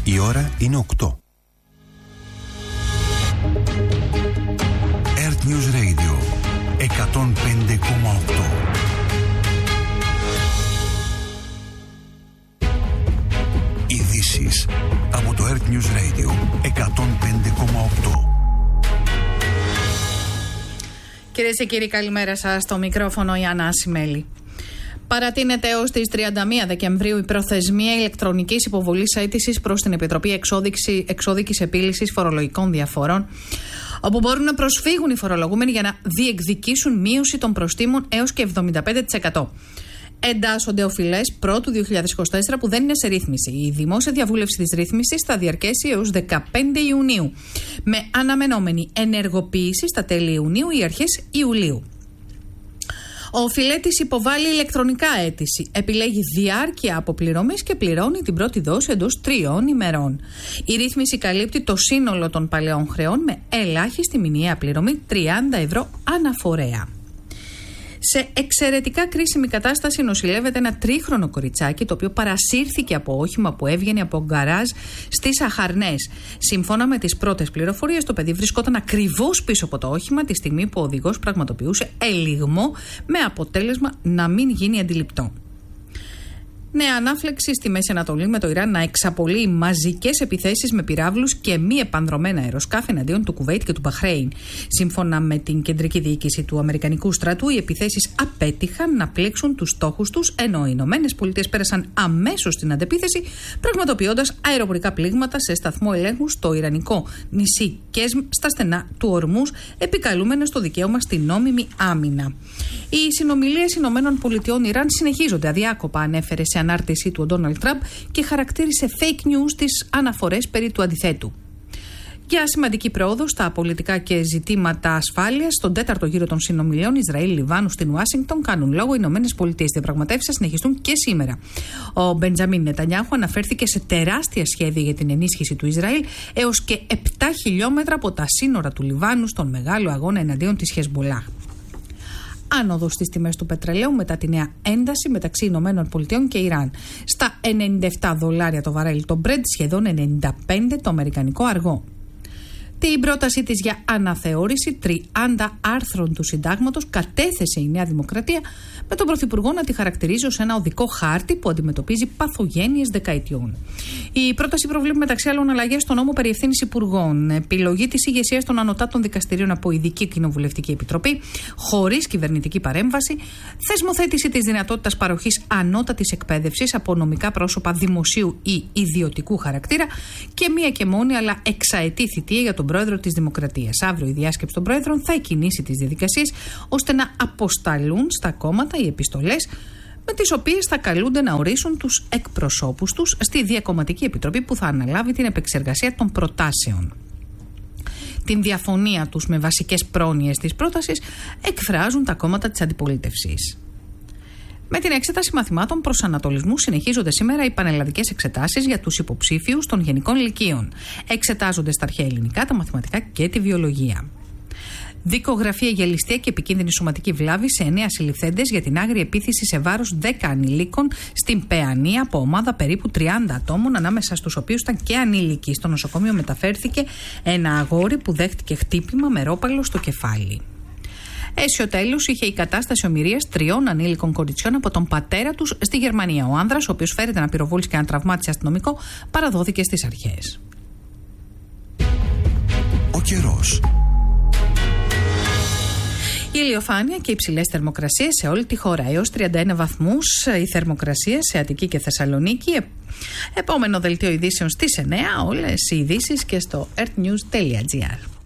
Η ώρα είναι 8. Earth News Radio 105,8. Ειδήσεις από το Earth News Radio 105,8. Κυρίες και κύριοι, καλημέρα σας. Στο μικρόφωνο η Άννα Ασημέλη. Παρατείνεται έως τις 31 Δεκεμβρίου η προθεσμία ηλεκτρονικής υποβολής αίτησης προς την Επιτροπή Εξώδικης Επίλυσης Φορολογικών Διαφορών, όπου μπορούν να προσφύγουν οι φορολογούμενοι για να διεκδικήσουν μείωση των προστίμων έως και 75%. Εντάσσονται οφειλές πρώτου 2024 που δεν είναι σε ρύθμιση. Η δημόσια διαβούλευση της ρύθμισης θα διαρκέσει έως 15 Ιουνίου, με αναμενόμενη ενεργοποίηση στα τέλη Ιουνίου ή αρχές Ιουλίου. Ο οφειλέτης υποβάλλει ηλεκτρονικά αίτηση, επιλέγει διάρκεια αποπληρωμής και πληρώνει την πρώτη δόση εντός 3 ημερών. Η ρύθμιση καλύπτει το σύνολο των παλαιών χρεών με ελάχιστη μηνιαία πληρωμή 30 ευρώ αναφορέα. Σε εξαιρετικά κρίσιμη κατάσταση νοσηλεύεται ένα τρίχρονο κοριτσάκι, το οποίο παρασύρθηκε από όχημα που έβγαινε από γκαράζ στις Αχαρνές. Σύμφωνα με τις πρώτες πληροφορίες, το παιδί βρισκόταν ακριβώς πίσω από το όχημα τη στιγμή που ο οδηγός πραγματοποιούσε ελιγμό, με αποτέλεσμα να μην γίνει αντιληπτό. Νέα ανάφλεξη στη Μέση Ανατολή, με το Ιράν να εξαπολύει μαζικές επιθέσεις με πυράβλους και μη επανδρωμένα αεροσκάφη εναντίον του Κουβέιτ και του Μπαχρέιν. Σύμφωνα με την κεντρική διοίκηση του Αμερικανικού στρατού, οι επιθέσεις απέτυχαν να πλήξουν τους στόχους τους, ενώ οι ΗΠΑ πέρασαν αμέσως στην αντεπίθεση, πραγματοποιώντας αεροπορικά πλήγματα σε σταθμό ελέγχου στο ιρανικό νησί Κέσμ, στα στενά του Ορμούς, επικαλούμενος το δικαίωμα στην νόμιμη άμυνα. Οι συνομιλίες ΗΠΑ-Ιράν συνεχίζονται αδιάκοπα, ανέφερε σε ανάρτησή του ο Ντόναλντ Τραμπ και χαρακτήρισε fake news τις αναφορές περί του αντιθέτου. Για σημαντική πρόοδο στα πολιτικά και ζητήματα ασφάλειας, στον τέταρτο γύρο των συνομιλιών Ισραήλ-Λιβάνου στην Ουάσιγκτον κάνουν λόγο οι ΗΠΑ. Διαπραγματεύσεις θα συνεχιστούν και σήμερα. Ο Μπεντζαμίν Νετανιάχου αναφέρθηκε σε τεράστια σχέδια για την ενίσχυση του Ισραήλ έως και 7 χιλιόμετρα από τα σύνορα του Λιβάνου, στον μεγάλο αγώνα εναντίον της Χεσμπολάχ. Άνοδος στις τιμές του πετρελαίου μετά τη νέα ένταση μεταξύ Ηνωμένων Πολιτειών και Ιράν. Στα $97 το βαρέλι το Brent, σχεδόν 95 το αμερικανικό αργό. Την πρότασή της για αναθεώρηση 30 άρθρων του συντάγματος κατέθεσε η Νέα Δημοκρατία, με τον Πρωθυπουργό να τη χαρακτηρίζει ως ένα οδικό χάρτη που αντιμετωπίζει παθογένειες δεκαετιών. Η πρόταση προβλέπει μεταξύ άλλων αλλαγές στον νόμο περί ευθύνης υπουργών, επιλογή της ηγεσίας των ανωτάτων δικαστηρίων από ειδική κοινοβουλευτική επιτροπή, χωρίς κυβερνητική παρέμβαση, θεσμοθέτηση της δυνατότητας παροχής ανώτατης εκπαίδευσης από νομικά πρόσωπα δημοσίου ή ιδιωτικού χαρακτήρα και μία και μόνη αλλά εξαετή θητεία για τον πρόεδρο της Δημοκρατίας. Αύριο η διάσκεψη των πρόεδρων θα εκκινήσει τις διαδικασίες ώστε να αποσταλούν στα κόμματα οι επιστολές με τις οποίες θα καλούνται να ορίσουν τους εκπροσώπους τους στη Διακομματική Επιτροπή που θα αναλάβει την επεξεργασία των προτάσεων. Την διαφωνία τους με βασικές πρόνοιες της πρότασης εκφράζουν τα κόμματα της αντιπολίτευσης. Με την εξέταση μαθημάτων προσανατολισμού συνεχίζονται σήμερα οι πανελλαδικές εξετάσεις για τους υποψήφιους των γενικών λυκείων. Εξετάζονται στα αρχαία ελληνικά, τα μαθηματικά και τη βιολογία. Δικογραφία για ληστεία και επικίνδυνη σωματική βλάβη σε 9 συλληφθέντες για την άγρια επίθεση σε βάρος 10 ανηλίκων στην Παιανία από ομάδα περίπου 30 ατόμων, ανάμεσα στους οποίους ήταν και ανήλικοι. Στο νοσοκομείο μεταφέρθηκε ένα αγόρι που δέχτηκε χτύπημα με ρόπαλο στο κεφάλι. Αίσιο τέλος είχε η κατάσταση ομηρίας 3 ανήλικων κοριτσιών από τον πατέρα τους στη Γερμανία. Ο άνδρας, ο οποίος φέρεται να πυροβόλησε και να τραυμάτισε αστυνομικό, παραδόθηκε στις αρχές. Ο καιρός. Η ηλιοφάνεια και υψηλές θερμοκρασίες σε όλη τη χώρα. Έως 31 βαθμούς η θερμοκρασία σε Αττική και Θεσσαλονίκη. Επόμενο δελτίο ειδήσεων στις 9. Όλες οι ειδήσεις και στο earthnews.gr.